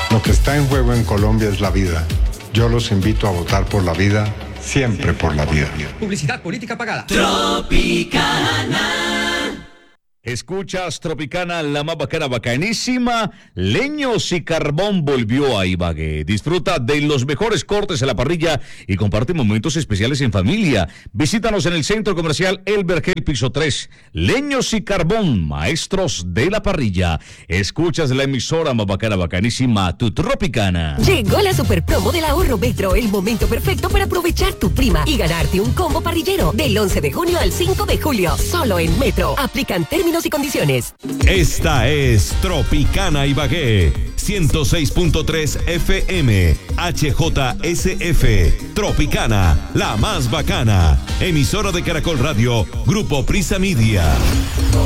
Lo que está en juego en Colombia es la vida. Yo los invito a votar por la vida, siempre por la vida. Publicidad política pagada. Tropicana. Escuchas Tropicana, la más bacana, bacanísima. Leños y Carbón volvió a Ibagué. Disfruta de los mejores cortes en la parrilla y comparte momentos especiales en familia. Visítanos en el Centro Comercial El Vergel, piso 3. Leños y Carbón, maestros de la parrilla. Escuchas la emisora más bacana, bacanísima, tu Tropicana. Llegó la super promo del ahorro Metro, el momento perfecto para aprovechar tu prima y ganarte un combo parrillero del 11 de junio al 5 de julio. Solo en Metro. Aplican términos y condiciones. Esta es Tropicana Ibagué, 106.3 FM, HJSF. Tropicana, la más bacana. Emisora de Caracol Radio, Grupo Prisa Media.